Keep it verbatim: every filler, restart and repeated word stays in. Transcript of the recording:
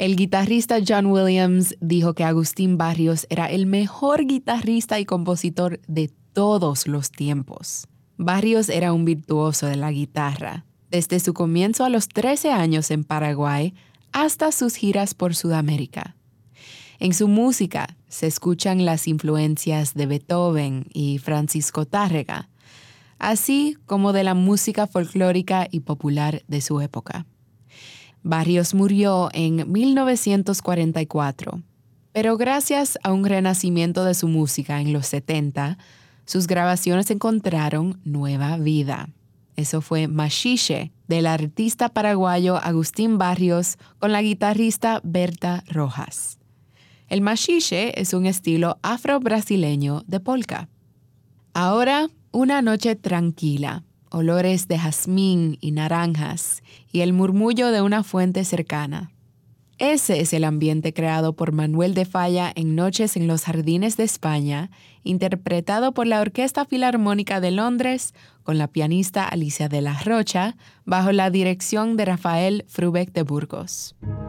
El guitarrista John Williams dijo que Agustín Barrios era el mejor guitarrista y compositor de todos los tiempos. Barrios era un virtuoso de la guitarra, desde su comienzo a los trece años en Paraguay hasta sus giras por Sudamérica. En su música se escuchan las influencias de Beethoven y Francisco Tárrega, así como de la música folclórica y popular de su época. Barrios murió en mil novecientos cuarenta y cuatro, pero gracias a un renacimiento de su música en los setenta, sus grabaciones encontraron nueva vida. Eso fue Machixe, del artista paraguayo Agustín Barrios con la guitarrista Berta Rojas. El machixe es un estilo afro-brasileño de polka. Ahora, una noche tranquila, olores de jazmín y naranjas y el murmullo de una fuente cercana. Ese es el ambiente creado por Manuel de Falla en Noches en los Jardines de España, interpretado por la Orquesta Filarmónica de Londres con la pianista Alicia de la Rocha, bajo la dirección de Rafael Frubeck de Burgos.